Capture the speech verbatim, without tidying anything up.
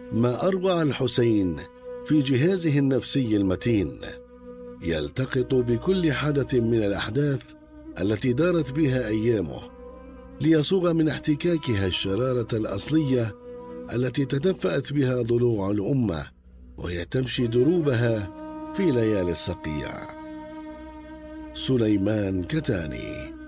ما أروع الحسين في جهازه النفسي المتين، يلتقط بكل حدث من الأحداث التي دارت بها أيامه ليصوغ من احتكاكها الشرارة الأصلية التي تدفأت بها ضلوع الأمة وهي تمشي دروبها في ليالي الصقيع. سليمان كتاني.